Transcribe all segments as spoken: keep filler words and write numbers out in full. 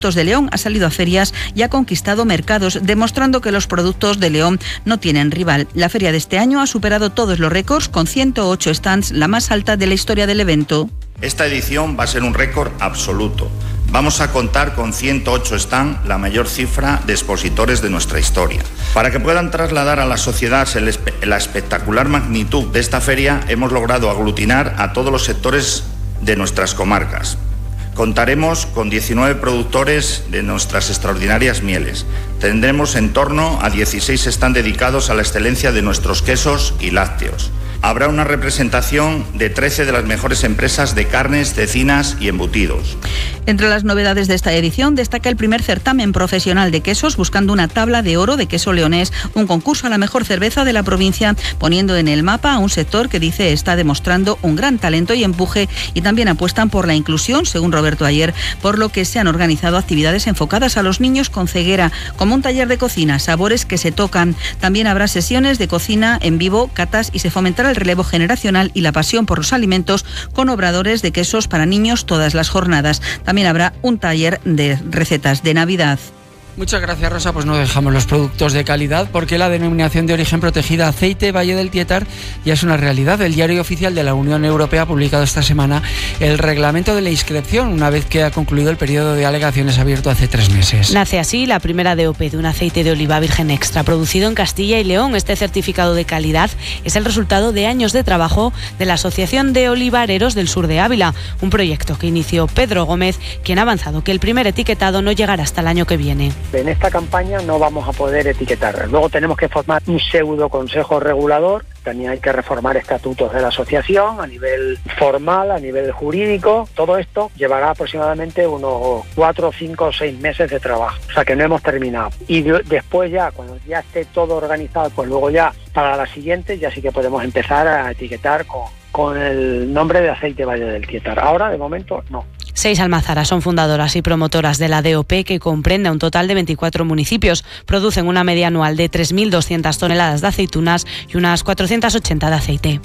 de León ha salido a ferias y ha conquistado mercados, demostrando que los productos de León no tienen rival. La feria de este año ha superado todos los récords, con ciento ocho stands, la más alta de la historia del evento. Esta edición va a ser un récord absoluto. Vamos a contar con ciento ocho stands, la mayor cifra de expositores de nuestra historia. Para que puedan trasladar a la sociedad la espectacular magnitud de esta feria, hemos logrado aglutinar a todos los sectores de nuestras comarcas. Contaremos con diecinueve productores de nuestras extraordinarias mieles. Tendremos en torno a dieciséis stands dedicados a la excelencia de nuestros quesos y lácteos. Habrá una representación de trece de las mejores empresas de carnes, cecinas y embutidos. Entre las novedades de esta edición destaca el primer certamen profesional de quesos, buscando una tabla de oro de queso leonés, un concurso a la mejor cerveza de la provincia, poniendo en el mapa a un sector que dice está demostrando un gran talento y empuje, y también apuestan por la inclusión, según Roberto Ayer, por lo que se han organizado actividades enfocadas a los niños con ceguera, como un taller de cocina, sabores que se tocan. También habrá sesiones de cocina en vivo, catas, y se fomentará el relevo generacional y la pasión por los alimentos, con obradores de quesos para niños todas las jornadas. También habrá un taller de recetas de Navidad. Muchas gracias, Rosa. Pues no dejamos los productos de calidad, porque la denominación de origen protegida aceite Valle del Tietar ya es una realidad. El Diario Oficial de la Unión Europea ha publicado esta semana el reglamento de la inscripción, una vez que ha concluido el periodo de alegaciones abierto hace tres meses. Nace así la primera D O P de un aceite de oliva virgen extra producido en Castilla y León. Este certificado de calidad es el resultado de años de trabajo de la Asociación de Olivareros del Sur de Ávila, un proyecto que inició Pedro Gómez, quien ha avanzado que el primer etiquetado no llegará hasta el año que viene. En esta campaña no vamos a poder etiquetar. Luego tenemos que formar un pseudo consejo regulador. También hay que reformar estatutos de la asociación a nivel formal, a nivel jurídico. Todo esto llevará aproximadamente unos cuatro, cinco, seis meses de trabajo. O sea que no hemos terminado. Y de- después ya, cuando ya esté todo organizado, pues luego ya para la siguiente ya sí que podemos empezar a etiquetar con, con el nombre de aceite Valle del Tietar. Ahora, de momento, no. Seis almazaras son fundadoras y promotoras de la D O P, que comprende a un total de veinticuatro municipios. Producen una media anual de tres mil doscientas toneladas de aceitunas y unas cuatrocientas ochenta de aceite.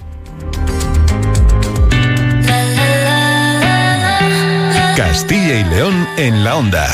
Castilla y León en la onda.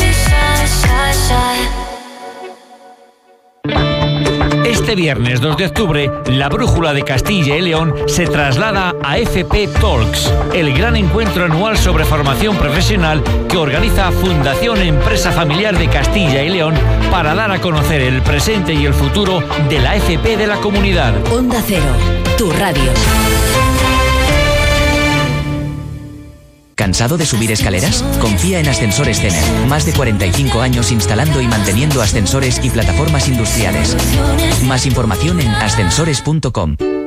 Este viernes dos de octubre, la Brújula de Castilla y León se traslada a F P Talks, el gran encuentro anual sobre formación profesional que organiza Fundación Empresa Familiar de Castilla y León para dar a conocer el presente y el futuro de la F P de la comunidad. Onda Cero, tu radio. ¿Cansado de subir escaleras? Confía en Ascensores Cener. Más de cuarenta y cinco años instalando y manteniendo ascensores y plataformas industriales. Más información en ascensores punto com.